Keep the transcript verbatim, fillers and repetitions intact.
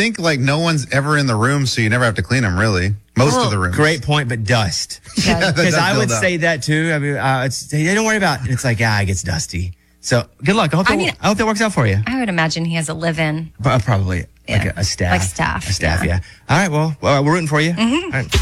think like no one's ever in the room, so you never have to clean them. Really, most Oh, of the rooms. Great point, but dust. Yeah, that Because does I would build up. say that too. I mean, uh, it's, hey, don't worry about it. And it's like, ah, it gets dusty. So good luck. I hope, I that, mean- I hope that works out for you. I would imagine he has a live-in. Uh, Probably like Yeah. a, a staff. Like staff, A staff, yeah. yeah. All right, well, well we're rooting for you. Mhm. All right.